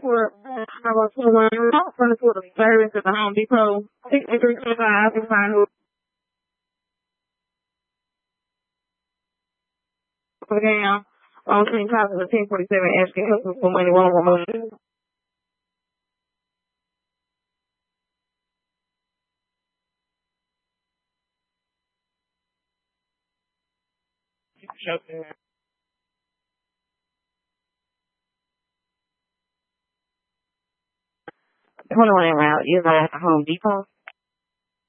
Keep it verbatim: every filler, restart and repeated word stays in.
for I was twenty-one for the service at the Home Depot. sixty-three twenty-five is fine. Again, on Twin Plaza, the ten forty-seven asking husband for money, one more money. twenty-one en route. You're at the Home Depot.